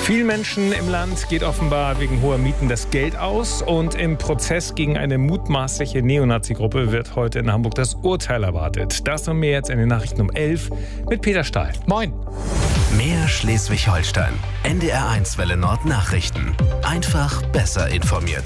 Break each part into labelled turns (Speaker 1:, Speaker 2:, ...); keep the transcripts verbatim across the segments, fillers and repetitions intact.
Speaker 1: Vielen Menschen im Land geht offenbar wegen hoher Mieten das Geld aus. Und im Prozess gegen eine mutmaßliche Neonazi-Gruppe wird heute in Hamburg das Urteil erwartet. Das und mehr jetzt in den Nachrichten um elf mit Peter Stahl.
Speaker 2: Moin.
Speaker 3: Mehr Schleswig-Holstein. N D R eins Welle Nord Nachrichten. Einfach besser informiert.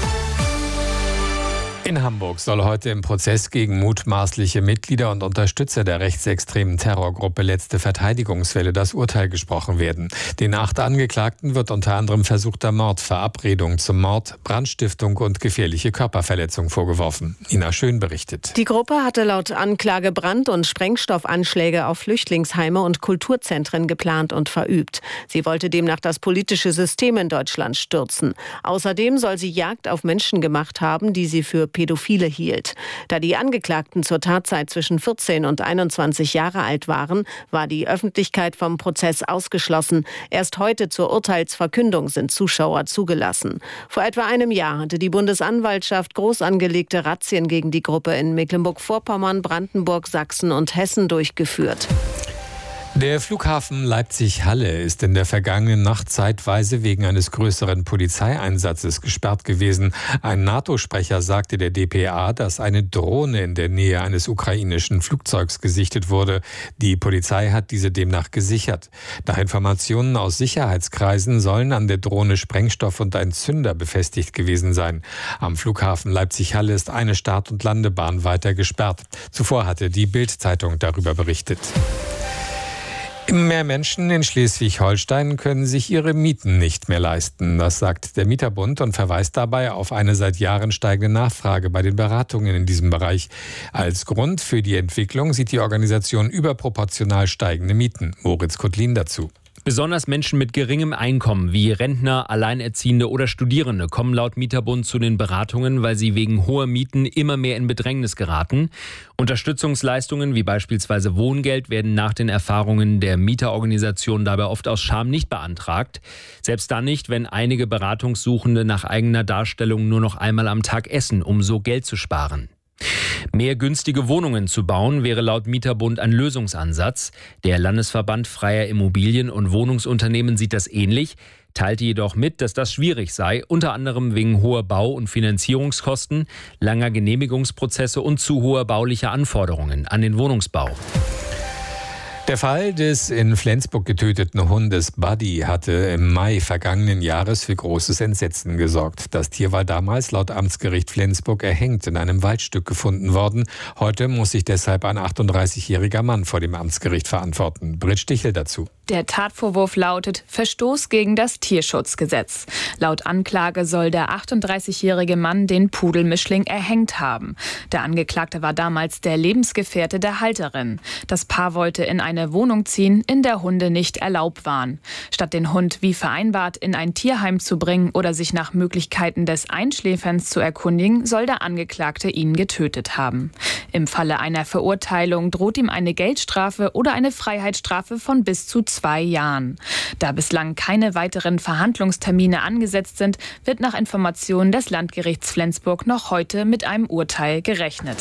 Speaker 2: In Hamburg soll heute im Prozess gegen mutmaßliche Mitglieder und Unterstützer der rechtsextremen Terrorgruppe Letzte Verteidigungswelle das Urteil gesprochen werden. Den acht Angeklagten wird unter anderem versuchter Mord, Verabredung zum Mord, Brandstiftung und gefährliche Körperverletzung vorgeworfen. Ina Schön berichtet.
Speaker 4: Die Gruppe hatte laut Anklage Brand- und Sprengstoffanschläge auf Flüchtlingsheime und Kulturzentren geplant und verübt. Sie wollte demnach das politische System in Deutschland stürzen. Außerdem soll sie Jagd auf Menschen gemacht haben, die sie für Pädophile hielt. Da die Angeklagten zur Tatzeit zwischen vierzehn und einundzwanzig Jahre alt waren, war die Öffentlichkeit vom Prozess ausgeschlossen. Erst heute zur Urteilsverkündung sind Zuschauer zugelassen. Vor etwa einem Jahr hatte die Bundesanwaltschaft groß angelegte Razzien gegen die Gruppe in Mecklenburg-Vorpommern, Brandenburg, Sachsen und Hessen durchgeführt.
Speaker 2: Der Flughafen Leipzig-Halle ist in der vergangenen Nacht zeitweise wegen eines größeren Polizeieinsatzes gesperrt gewesen. Ein NATO-Sprecher sagte der D P A, dass eine Drohne in der Nähe eines ukrainischen Flugzeugs gesichtet wurde. Die Polizei hat diese demnach gesichert. Nach Informationen aus Sicherheitskreisen sollen an der Drohne Sprengstoff und ein Zünder befestigt gewesen sein. Am Flughafen Leipzig-Halle ist eine Start- und Landebahn weiter gesperrt. Zuvor hatte die Bild-Zeitung darüber berichtet. Immer mehr Menschen in Schleswig-Holstein können sich ihre Mieten nicht mehr leisten. Das sagt der Mieterbund und verweist dabei auf eine seit Jahren steigende Nachfrage bei den Beratungen in diesem Bereich. Als Grund für die Entwicklung sieht die Organisation überproportional steigende Mieten. Moritz Kotlin dazu.
Speaker 5: Besonders Menschen mit geringem Einkommen wie Rentner, Alleinerziehende oder Studierende kommen laut Mieterbund zu den Beratungen, weil sie wegen hoher Mieten immer mehr in Bedrängnis geraten. Unterstützungsleistungen wie beispielsweise Wohngeld werden nach den Erfahrungen der Mieterorganisation dabei oft aus Scham nicht beantragt. Selbst dann nicht, wenn einige Beratungssuchende nach eigener Darstellung nur noch einmal am Tag essen, um so Geld zu sparen. Mehr günstige Wohnungen zu bauen, wäre laut Mieterbund ein Lösungsansatz. Der Landesverband Freier Immobilien- und Wohnungsunternehmen sieht das ähnlich, teilte jedoch mit, dass das schwierig sei, unter anderem wegen hoher Bau- und Finanzierungskosten, langer Genehmigungsprozesse und zu hoher baulicher Anforderungen an den Wohnungsbau.
Speaker 2: Der Fall des in Flensburg getöteten Hundes Buddy hatte im Mai vergangenen Jahres für großes Entsetzen gesorgt. Das Tier war damals laut Amtsgericht Flensburg erhängt in einem Waldstück gefunden worden. Heute muss sich deshalb ein achtunddreißigjähriger Mann vor dem Amtsgericht verantworten. Britt Stichel dazu.
Speaker 6: Der Tatvorwurf lautet Verstoß gegen das Tierschutzgesetz. Laut Anklage soll der achtunddreißigjährige Mann den Pudelmischling erhängt haben. Der Angeklagte war damals der Lebensgefährte der Halterin. Das Paar wollte in eine Wohnung ziehen, in der Hunde nicht erlaubt waren. Statt den Hund wie vereinbart in ein Tierheim zu bringen oder sich nach Möglichkeiten des Einschläferns zu erkundigen, soll der Angeklagte ihn getötet haben. Im Falle einer Verurteilung droht ihm eine Geldstrafe oder eine Freiheitsstrafe von bis zu zwei Jahren. Da bislang keine weiteren Verhandlungstermine angesetzt sind, wird nach Informationen des Landgerichts Flensburg noch heute mit einem Urteil gerechnet.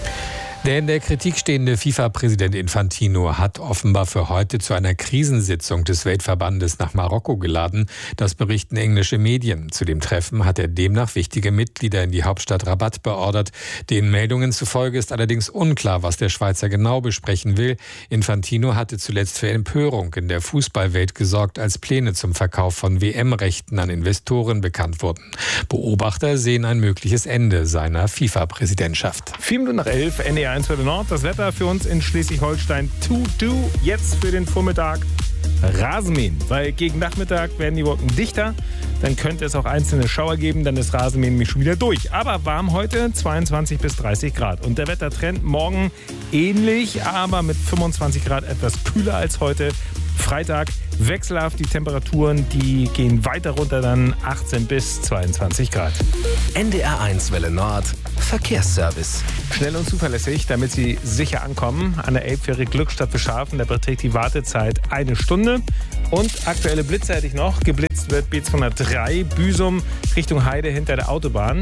Speaker 2: Der in der Kritik stehende FIFA-Präsident Infantino hat offenbar für heute zu einer Krisensitzung des Weltverbandes nach Marokko geladen. Das berichten englische Medien. Zu dem Treffen hat er demnach wichtige Mitglieder in die Hauptstadt Rabat beordert. Den Meldungen zufolge ist allerdings unklar, was der Schweizer genau besprechen will. Infantino hatte zuletzt für Empörung in der Fußballwelt gesorgt, als Pläne zum Verkauf von W M-Rechten an Investoren bekannt wurden. Beobachter sehen ein mögliches Ende seiner FIFA-Präsidentschaft.
Speaker 1: Vier Minuten nach elf, N D R eins Welle Nord. Das Wetter für uns in Schleswig-Holstein to do. Jetzt für den Vormittag Rasenmähen. Weil gegen Nachmittag werden die Wolken dichter. Dann könnte es auch einzelne Schauer geben. Dann ist Rasenmähen nämlich schon wieder durch. Aber warm heute, zweiundzwanzig bis dreißig Grad. Und der Wettertrend morgen ähnlich, aber mit fünfundzwanzig Grad etwas kühler als heute. Freitag wechselhaft die Temperaturen, die gehen weiter runter, dann achtzehn bis zweiundzwanzig Grad.
Speaker 3: N D R eins Welle Nord Verkehrsservice.
Speaker 1: Schnell und zuverlässig, damit Sie sicher ankommen. An der Elbfähre Glückstadt Bescharfen, da beträgt die Wartezeit eine Stunde. Und aktuelle Blitze hätte ich noch. Geblitzt wird B zweihundertdrei Büsum Richtung Heide hinter der Autobahn.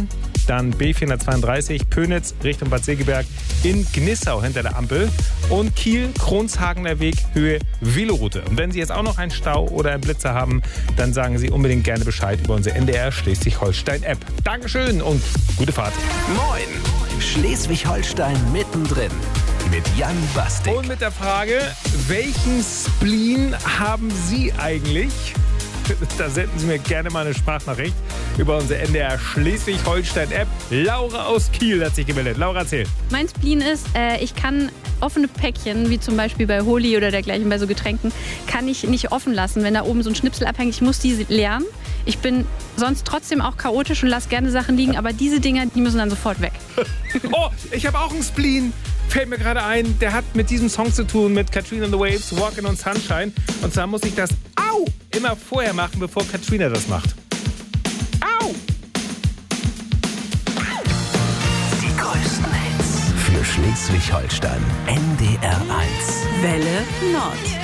Speaker 1: Dann B vierhundertzweiunddreißig Pönitz Richtung Bad Segeberg in Gnissau hinter der Ampel. Und Kiel, Kronshagener Weg, Höhe Veloroute. Und wenn Sie jetzt auch noch einen Stau oder einen Blitzer haben, dann sagen Sie unbedingt gerne Bescheid über unsere N D R Schleswig-Holstein-App. Dankeschön und gute Fahrt.
Speaker 3: Moin! Schleswig-Holstein mittendrin mit Jan Bastik.
Speaker 1: Und mit der Frage, welchen Spleen haben Sie eigentlich? Da senden Sie mir gerne mal eine Sprachnachricht über unsere N D R Schleswig-Holstein-App. Laura aus Kiel hat sich gemeldet. Laura, erzähl.
Speaker 7: Mein Spleen ist, äh, ich kann offene Päckchen, wie zum Beispiel bei Holi oder dergleichen, bei so Getränken, kann ich nicht offen lassen, wenn da oben so ein Schnipsel abhängt. Ich muss diese leeren. Ich bin sonst trotzdem auch chaotisch und lasse gerne Sachen liegen, aber diese Dinger, die müssen dann sofort weg.
Speaker 1: Oh, ich habe auch einen Spleen. Fällt mir gerade ein, der hat mit diesem Song zu tun, mit Katrina and the Waves, Walking on Sunshine. Und zwar muss ich das Au immer vorher machen, bevor Katrina das macht. Au!
Speaker 3: Die größten Hits für Schleswig-Holstein. N D R eins.
Speaker 4: Welle Nord.